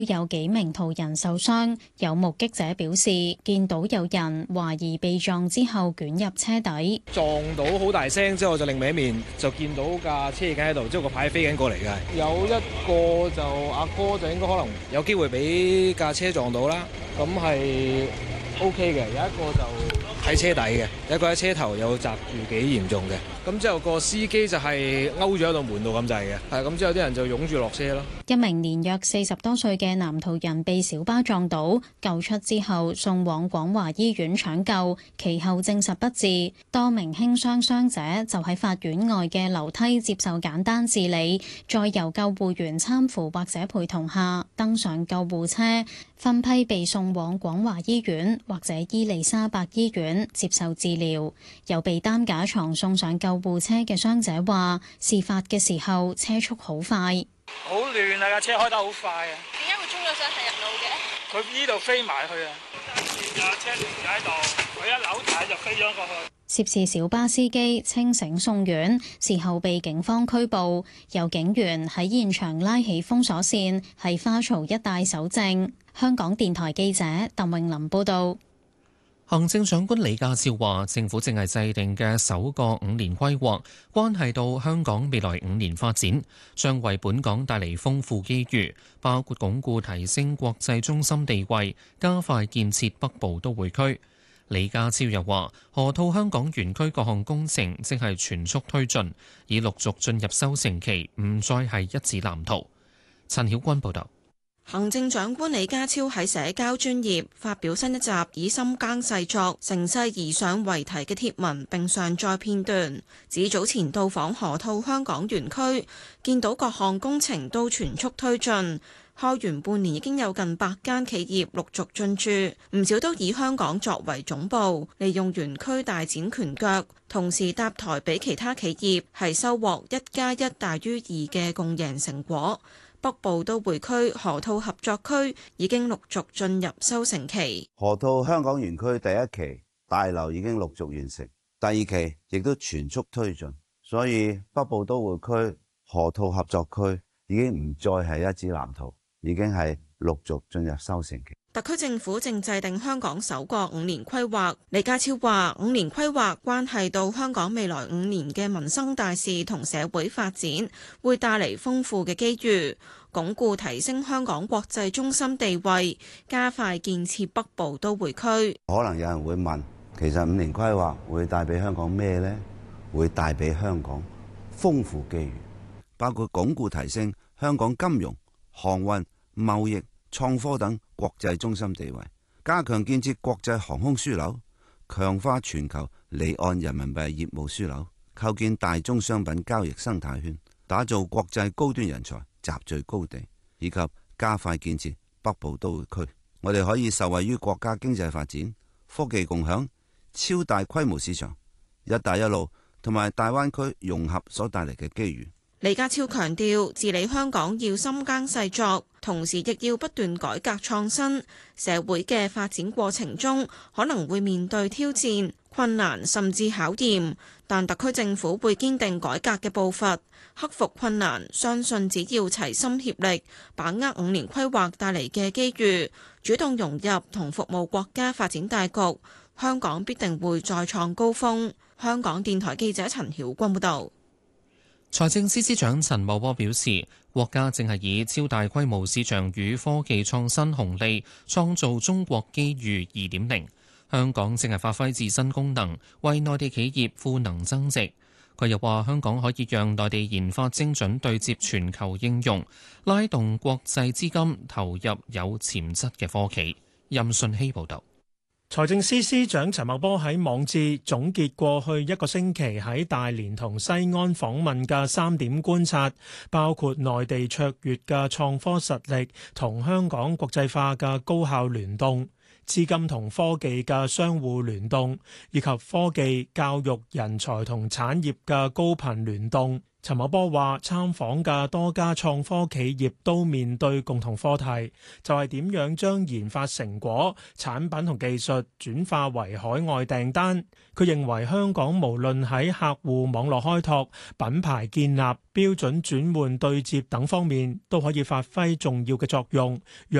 有幾名途人受傷，有目擊者表示見到有人懷疑被撞之後捲入車底， 撞到好大聲之後就另一面就見到架車已經喺度，之後個牌飛緊過嚟嘅。有一個就阿哥就應該可能有機會俾架車撞到啦，咁係 OK 嘅。有一個就喺車底嘅，有一個喺車頭有砸住幾嚴重嘅。咁之後個司機就係勾咗喺度門度咁滯嘅，係咁之後啲人就湧住落車咯。 一名年約40多歲嘅男途人被小巴撞倒，救出之後送往廣華醫院搶救，其後證實不治。多名輕傷傷者就喺法院外嘅樓梯接受簡單治理，再由救護員攙扶或者陪同下登上救護車，分批被送往廣華醫院或者伊利沙伯醫院接受治療。有被擔架床送上救護車嘅傷者話，事發嘅時候車速好快。 好亂啊！架車開得好快啊！ 點解會衝咗上係入路嘅？ 佢呢度飛埋去啊！架車停咗喺度，佢一扭軚就飛咗過去。 涉事小巴司機清醒送院，事後被警方拘捕。有警員喺現場拉起封鎖線，喺花槽一帶搜證。香港電台記者鄧穎琳報道。 行政長官李家超話，政府正係制定嘅首個5年規劃，關係到香港未來5年發展，將為本港帶嚟豐富機遇，包括鞏固提升國際中心地位，加快建設北部都會區。李家超又話，河套香港園區各項工程正係全速推進，已陸續進入收成期，唔再係一紙藍圖。陳曉君報導。 行政長官李家超喺社交專頁發表新一集以深耕細作、乘勢而上為題嘅貼文，並上載片段，指早前到訪河套香港園區，見到各項工程都全速推進，開園半年已經有近100間企業陸續進駐，唔少都以香港作為總部，利用園區大展拳腳，同時搭台俾其他企業，係收穫1+1大於2嘅共贏成果。北部都會區河套合作區已經陸續進入收成期。 河套香港園區第一期大樓已經陸續完成，第二期亦都全速推進，所以北部都會區河套合作區已經唔再係一紙藍圖，已經係陸續進入收成期。 特區政府正制定香港首個5年規劃。李家超話：5年規劃關係到香港未來5年嘅民生大事同社會發展，會帶嚟豐富嘅機遇，鞏固提升香港國際中心地位，加快建設北部都會區。 可能有人會問，其實5年規劃會帶俾香港咩呢？會帶俾香港豐富機遇，包括鞏固提升香港金融、航運、貿易、創科等國際中心地位，加強建設國際航空樞紐，強化全球離岸人民幣業務樞紐，構建大宗商品交易生態圈，打造國際高端人才集聚高地，以及加快建設北部都會區。我哋可以受惠於國家經濟發展、科技共享、超大規模市場、一帶一路同埋大灣區融合所帶嚟嘅機遇。 李家超強調，治理香港要深耕細作，同時亦要不斷改革創新。社會嘅發展過程中，可能會面對挑戰、困難甚至考驗，但特區政府會堅定改革嘅步伐，克服困難。相信只要齊心協力，把握5年規劃帶嚟嘅機遇，主動融入同服務國家發展大局，香港必定會再創高峰。香港電台記者陳曉君報導。 財政司司長陳茂波表示，國家正係以超大規模市場與科技創新紅利，創造中國機遇2.0。香港正係發揮自身功能，為內地企業賦能增值。佢又話，香港可以讓內地研發精準對接全球應用，拉動國際資金投入有潛質嘅科企。任信希報導。 財政司司長陳茂波喺網誌總結過去1個星期喺大連同西安訪問嘅3點觀察，包括內地卓越嘅創科實力同香港國際化嘅高效聯動。 資金同科技嘅相互聯動，以及科技、教育、人才同產業嘅高頻聯動。陳茂波話：參訪嘅多家創科企業都面對共同課題，就係點樣將研發成果、產品同技術轉化為海外訂單。佢認為香港無論喺客戶網絡開拓、品牌建立、標準轉換對接等方面，都可以發揮重要嘅作用。